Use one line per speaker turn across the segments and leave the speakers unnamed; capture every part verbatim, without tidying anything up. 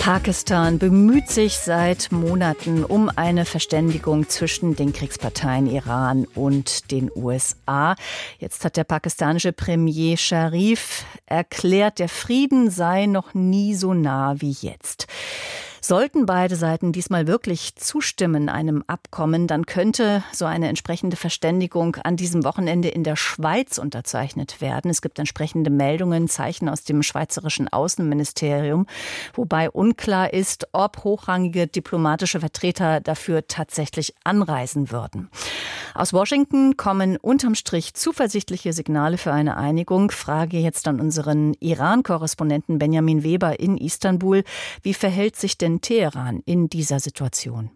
Pakistan bemüht sich seit Monaten um eine Verständigung zwischen den Kriegsparteien Iran und den U S A. Jetzt hat der pakistanische Premier Sharif erklärt, der Frieden sei noch nie so nah wie jetzt. Sollten beide Seiten diesmal wirklich zustimmen einem Abkommen, dann könnte so eine entsprechende Verständigung an diesem Wochenende in der Schweiz unterzeichnet werden. Es gibt entsprechende Meldungen, Zeichen aus dem schweizerischen Außenministerium, wobei unklar ist, ob hochrangige diplomatische Vertreter dafür tatsächlich anreisen würden. Aus Washington kommen unterm Strich zuversichtliche Signale für eine Einigung. Frage jetzt an unseren Iran-Korrespondenten Benjamin Weber in Istanbul. Wie verhält sich denn Teheran in dieser Situation?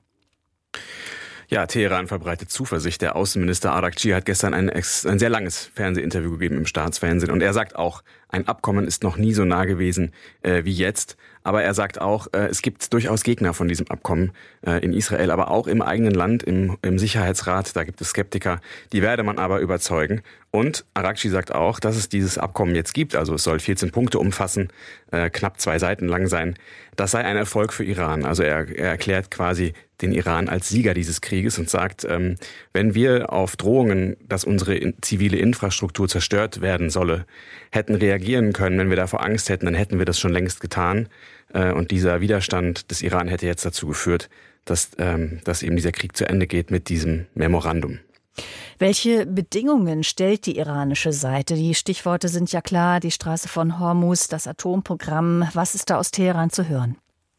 Ja, Teheran verbreitet Zuversicht. Der Außenminister Araghchi hat gestern ein, ein sehr langes Fernsehinterview gegeben im Staatsfernsehen. Und er sagt auch, ein Abkommen ist noch nie so nah gewesen äh, wie jetzt. Aber er sagt auch, äh, es gibt durchaus Gegner von diesem Abkommen äh, in Israel, aber auch im eigenen Land, im, im Sicherheitsrat. Da gibt es Skeptiker. Die werde man aber überzeugen. Und Araghchi sagt auch, dass es dieses Abkommen jetzt gibt. Also es soll vierzehn Punkte umfassen, äh, knapp zwei Seiten lang sein. Das sei ein Erfolg für Iran. Also er, er erklärt quasi den Iran als Sieger dieses Krieges und sagt, ähm, wenn wir auf Drohungen, dass unsere in, zivile Infrastruktur zerstört werden solle, hätten reagieren können, wenn wir davor Angst hätten, dann hätten wir das schon längst getan. Äh, und dieser Widerstand des Iran hätte jetzt dazu geführt, dass, ähm, dass eben dieser Krieg zu Ende geht mit diesem Memorandum.
Welche Bedingungen stellt die iranische Seite? Die Stichworte sind ja klar, die Straße von Hormuz, das Atomprogramm. Was ist da aus Teheran zu hören?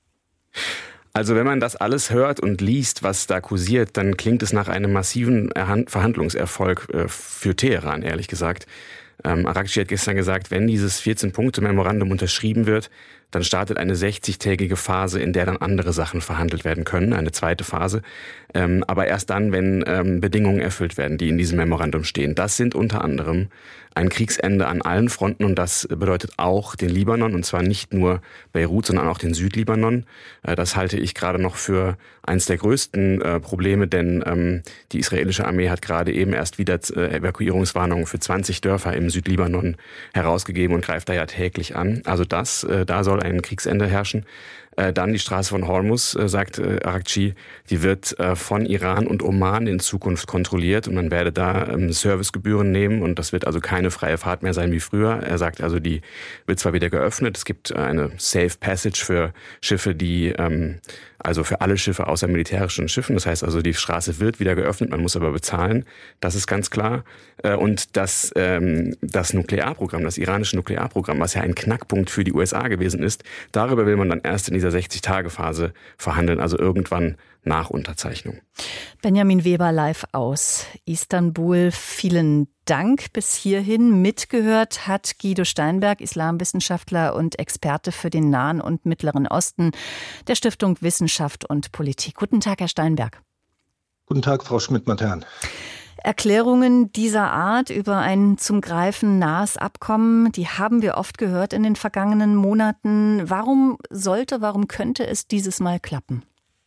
Also wenn man das alles hört und liest, was da kursiert, dann klingt es nach einem massiven Verhandlungserfolg für Teheran, ehrlich gesagt. Ähm, Araghchi hat gestern gesagt, wenn dieses vierzehn-Punkte-Memorandum unterschrieben wird, dann startet eine sechzigtägige Phase, in der dann andere Sachen verhandelt werden können, eine zweite Phase. Ähm, aber erst dann, wenn ähm, Bedingungen erfüllt werden, die in diesem Memorandum stehen. Das sind unter anderem ein Kriegsende an allen Fronten und das bedeutet auch den Libanon und zwar nicht nur Beirut, sondern auch den Südlibanon. Äh, das halte ich gerade noch für eines der größten äh, Probleme, denn ähm, die israelische Armee hat gerade eben erst wieder äh, Evakuierungswarnungen für zwanzig Dörfer im Südlibanon herausgegeben und greift da ja täglich an. Also das, äh, da soll ein Kriegsende herrschen. Äh, dann die Straße von Hormuz, äh, sagt äh, Araghchi, die wird äh, von Iran und Oman in Zukunft kontrolliert und man werde da ähm, Servicegebühren nehmen und das wird also keine freie Fahrt mehr sein wie früher. Er sagt also, die wird zwar wieder geöffnet, es gibt eine Safe Passage für Schiffe, die ähm, also für alle Schiffe außer militärischen Schiffen. Das heißt also, die Straße wird wieder geöffnet, man muss aber bezahlen. Das ist ganz klar. Und das, ähm, das Nuklearprogramm, das iranische Nuklearprogramm, was ja ein Knackpunkt für die U S A gewesen ist, darüber will man dann erst in dieser sechzig-Tage-Phase verhandeln, also irgendwann nach Unterzeichnung.
Benjamin Weber live aus Istanbul. Vielen Dank bis hierhin. Mitgehört hat Guido Steinberg, Islamwissenschaftler und Experte für den Nahen und Mittleren Osten der Stiftung Wissenschaft und Politik. Guten Tag, Herr Steinberg.
Guten Tag, Frau Schmidt-Matern.
Erklärungen dieser Art über ein zum Greifen nahes Abkommen, die haben wir oft gehört in den vergangenen Monaten. Warum sollte, warum könnte es dieses Mal klappen?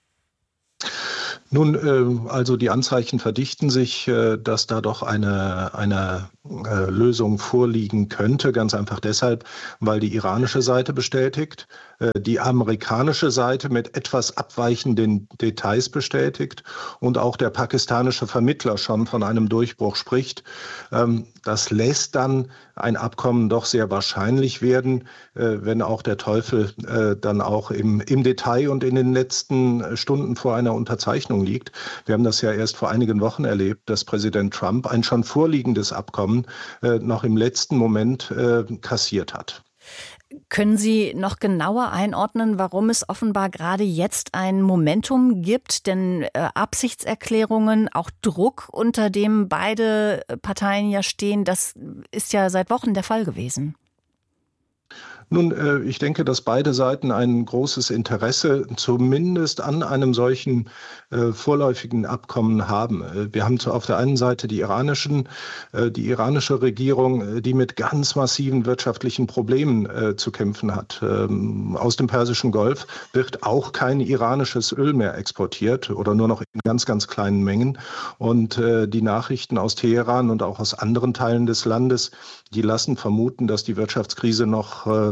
Nun, äh, also die Anzeichen verdichten sich, äh, dass da doch eine, eine äh, Lösung vorliegen könnte. Ganz einfach deshalb, weil die iranische Seite bestätigt, äh, die amerikanische Seite mit etwas abweichenden Details bestätigt und auch der pakistanische Vermittler schon von einem Durchbruch spricht. Ähm, das lässt dann ein Abkommen doch sehr wahrscheinlich werden, äh, wenn auch der Teufel äh, dann auch im, im Detail und in den letzten Stunden vor einer Unterzeichnung liegt. Wir haben das ja erst vor einigen Wochen erlebt, dass Präsident Trump ein schon vorliegendes Abkommen äh, noch im letzten Moment äh, kassiert hat.
Können Sie noch genauer einordnen, warum es offenbar gerade jetzt ein Momentum gibt? Denn äh, Absichtserklärungen, auch Druck, unter dem beide Parteien ja stehen, das ist ja seit Wochen der Fall gewesen.
Nun, äh, ich denke, dass beide Seiten ein großes Interesse zumindest an einem solchen äh, vorläufigen Abkommen haben. Äh, wir haben auf der einen Seite die iranischen, äh, die iranische Regierung, äh, die mit ganz massiven wirtschaftlichen Problemen äh, zu kämpfen hat. Ähm, aus dem Persischen Golf wird auch kein iranisches Öl mehr exportiert oder nur noch in ganz, ganz kleinen Mengen. Und äh, die Nachrichten aus Teheran und auch aus anderen Teilen des Landes, die lassen vermuten, dass die Wirtschaftskrise noch äh,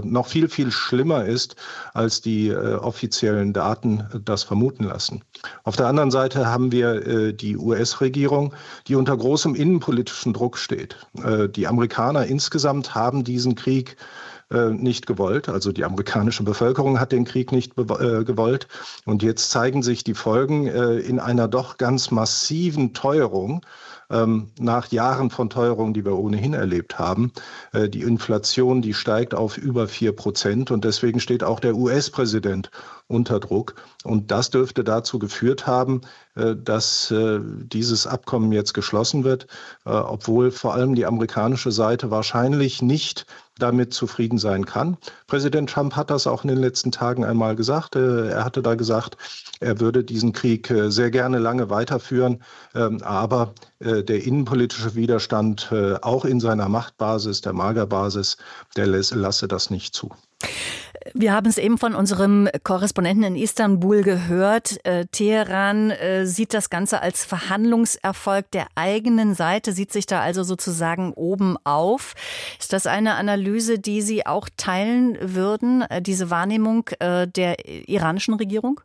noch viel, viel schlimmer ist, als die äh, offiziellen Daten das vermuten lassen. Auf der anderen Seite haben wir äh, die U S-Regierung, die unter großem innenpolitischen Druck steht. Äh, die Amerikaner insgesamt haben diesen Krieg äh, nicht gewollt. Also die amerikanische Bevölkerung hat den Krieg nicht be- äh, gewollt. Und jetzt zeigen sich die Folgen äh, in einer doch ganz massiven Teuerung. Ähm, nach Jahren von Teuerung, die wir ohnehin erlebt haben. Äh, die Inflation, die steigt auf über vier Prozent und deswegen steht auch der U S-Präsident unter Druck. Und das dürfte dazu geführt haben, äh, dass äh, dieses Abkommen jetzt geschlossen wird, äh, obwohl vor allem die amerikanische Seite wahrscheinlich nicht damit zufrieden sein kann. Präsident Trump hat das auch in den letzten Tagen einmal gesagt. Äh, er hatte da gesagt, er würde diesen Krieg äh, sehr gerne lange weiterführen, ähm, aber äh, der innenpolitische Widerstand, äh, auch in seiner Machtbasis, der Magerbasis, der lässt, lasse das nicht zu.
Wir haben es eben von unserem Korrespondenten in Istanbul gehört. Äh, Teheran äh, sieht das Ganze als Verhandlungserfolg der eigenen Seite, sieht sich da also sozusagen oben auf. Ist das eine Analyse, die Sie auch teilen würden, äh, diese Wahrnehmung äh, der iranischen Regierung?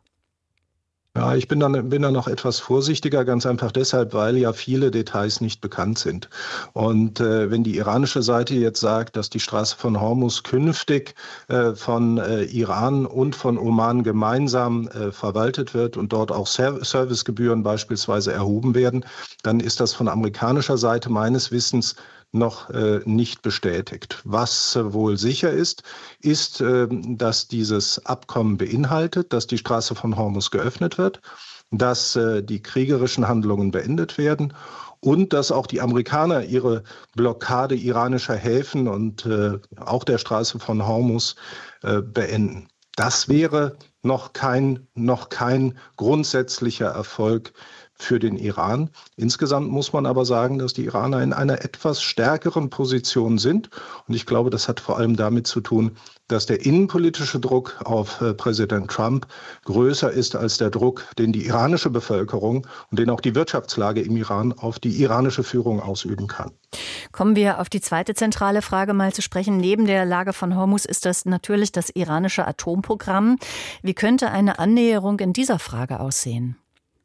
Ja, ich bin dann bin da noch etwas vorsichtiger, ganz einfach deshalb, weil ja viele Details nicht bekannt sind. Und äh, wenn die iranische Seite jetzt sagt, dass die Straße von Hormuz künftig äh, von äh, Iran und von Oman gemeinsam äh, verwaltet wird und dort auch Ser- Servicegebühren beispielsweise erhoben werden, dann ist das von amerikanischer Seite meines Wissens noch äh, nicht bestätigt. Was äh, wohl sicher ist, ist, äh, dass dieses Abkommen beinhaltet, dass die Straße von Hormuz geöffnet wird, dass äh, die kriegerischen Handlungen beendet werden und dass auch die Amerikaner ihre Blockade iranischer Häfen und äh, auch der Straße von Hormuz äh, beenden. Das wäre noch kein, noch kein grundsätzlicher Erfolg für den Iran. Insgesamt muss man aber sagen, dass die Iraner in einer etwas stärkeren Position sind. Und ich glaube, das hat vor allem damit zu tun, dass der innenpolitische Druck auf äh, Präsident Trump größer ist als der Druck, den die iranische Bevölkerung und den auch die Wirtschaftslage im Iran auf die iranische Führung ausüben kann.
Kommen wir auf die zweite zentrale Frage mal zu sprechen. Neben der Lage von Hormuz ist das natürlich das iranische Atomprogramm. Wie könnte eine Annäherung in dieser Frage aussehen?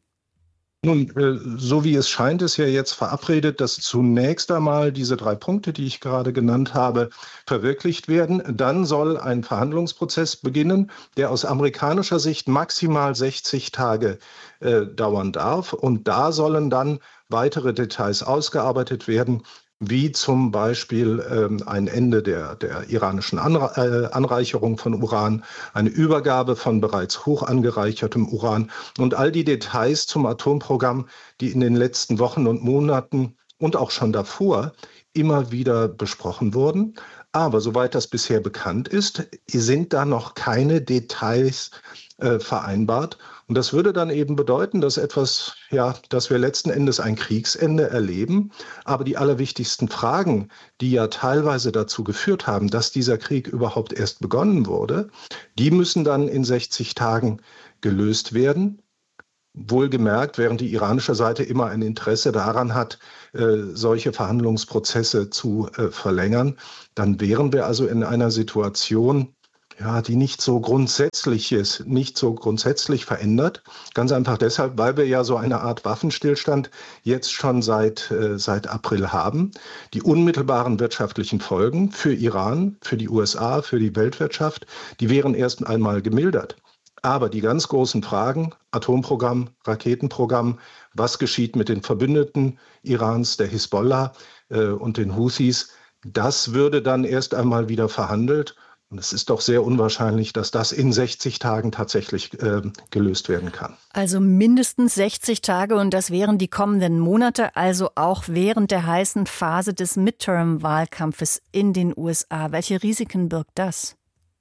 Nun, so wie es scheint, ist ja jetzt verabredet, dass zunächst einmal diese drei Punkte, die ich gerade genannt habe, verwirklicht werden. Dann soll ein Verhandlungsprozess beginnen, der aus amerikanischer Sicht maximal sechzig Tage äh, dauern darf. Und da sollen dann weitere Details ausgearbeitet werden, wie zum Beispiel ähm, ein Ende der, der iranischen Anre- äh, Anreicherung von Uran, eine Übergabe von bereits hoch angereichertem Uran und all die Details zum Atomprogramm, die in den letzten Wochen und Monaten und auch schon davor immer wieder besprochen wurden. Aber soweit das bisher bekannt ist, sind da noch keine Details äh, vereinbart. Und das würde dann eben bedeuten, dass etwas, ja, dass wir letzten Endes ein Kriegsende erleben. Aber die allerwichtigsten Fragen, die ja teilweise dazu geführt haben, dass dieser Krieg überhaupt erst begonnen wurde, die müssen dann in sechzig Tagen gelöst werden. Wohlgemerkt, während die iranische Seite immer ein Interesse daran hat, äh, solche Verhandlungsprozesse zu äh, verlängern, dann wären wir also in einer Situation, ja, die nicht so grundsätzlich ist, nicht so grundsätzlich verändert. Ganz einfach deshalb, weil wir ja so eine Art Waffenstillstand jetzt schon seit, äh, seit April haben. Die unmittelbaren wirtschaftlichen Folgen für Iran, für die U S A, für die Weltwirtschaft, die wären erst einmal gemildert. Aber die ganz großen Fragen, Atomprogramm, Raketenprogramm, was geschieht mit den Verbündeten Irans, der Hisbollah äh, und den Houthis, das würde dann erst einmal wieder verhandelt. Und es ist doch sehr unwahrscheinlich, dass das in sechzig Tagen tatsächlich äh, gelöst werden kann.
Also mindestens sechzig Tage und das wären die kommenden Monate, also auch während der heißen Phase des Midterm-Wahlkampfes in den U S A. Welche Risiken birgt das?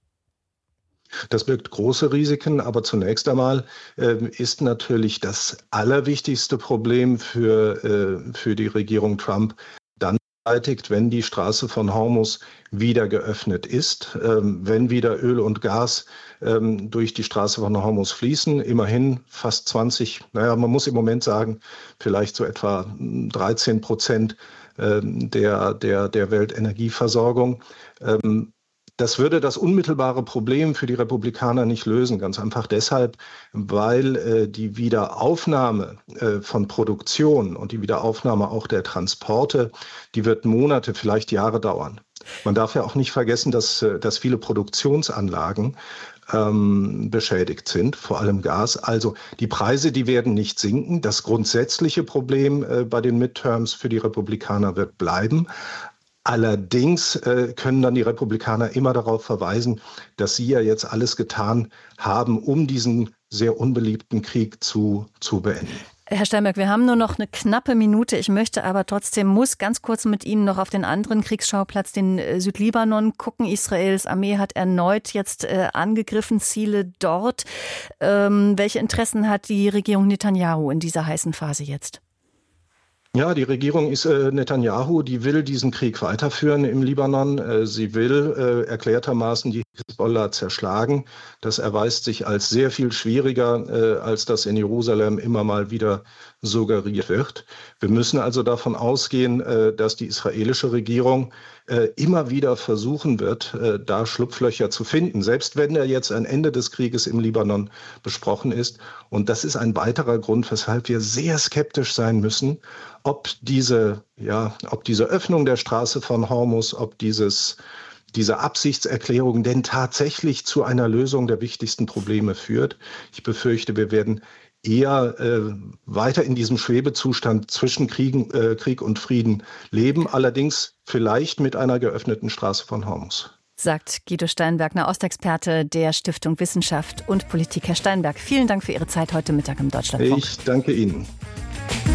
Das birgt große Risiken, aber zunächst einmal äh, ist natürlich das allerwichtigste Problem für, äh, für die Regierung Trump dann beseitigt, wenn die Straße von Hormuz wieder geöffnet ist, ähm, wenn wieder Öl und Gas ähm, durch die Straße von Hormuz fließen. Immerhin fast zwanzig, naja, man muss im Moment sagen, vielleicht so etwa dreizehn Prozent ähm, der, der, der Weltenergieversorgung. Ähm, Das würde das unmittelbare Problem für die Republikaner nicht lösen. Ganz einfach deshalb, weil äh, die Wiederaufnahme äh, von Produktion und die Wiederaufnahme auch der Transporte, die wird Monate, vielleicht Jahre dauern. Man darf ja auch nicht vergessen, dass, dass viele Produktionsanlagen ähm, beschädigt sind, vor allem Gas. Also die Preise, die werden nicht sinken. Das grundsätzliche Problem äh, bei den Midterms für die Republikaner wird bleiben. Allerdings äh, können dann die Republikaner immer darauf verweisen, dass sie ja jetzt alles getan haben, um diesen sehr unbeliebten Krieg zu, zu beenden.
Herr Steinberg, wir haben nur noch eine knappe Minute. Ich möchte aber trotzdem, muss ganz kurz mit Ihnen noch auf den anderen Kriegsschauplatz, den Südlibanon, gucken. Israels Armee hat erneut jetzt äh, angegriffen, Ziele dort. Ähm, welche Interessen hat die Regierung Netanyahu in dieser heißen Phase jetzt?
Ja, die Regierung ist äh, Netanyahu, die will diesen Krieg weiterführen im Libanon. Äh, sie will äh, erklärtermaßen die Hisbollah zerschlagen. Das erweist sich als sehr viel schwieriger, äh, als das in Jerusalem immer mal wieder suggeriert wird. Wir müssen also davon ausgehen, äh, dass die israelische Regierung äh, immer wieder versuchen wird, äh, da Schlupflöcher zu finden, selbst wenn da jetzt ein Ende des Krieges im Libanon besprochen ist. Und das ist ein weiterer Grund, weshalb wir sehr skeptisch sein müssen, ob diese, ja, ob diese Öffnung der Straße von Hormuz, ob dieses, diese Absichtserklärung denn tatsächlich zu einer Lösung der wichtigsten Probleme führt. Ich befürchte, wir werden eher äh, weiter in diesem Schwebezustand zwischen Kriegen, äh, Krieg und Frieden leben, allerdings vielleicht mit einer geöffneten Straße von Hormuz.
Sagt Guido Steinberg, Nahostexperte der Stiftung Wissenschaft und Politik. Herr Steinberg, vielen Dank für Ihre Zeit heute Mittag im Deutschlandfunk.
Ich danke Ihnen.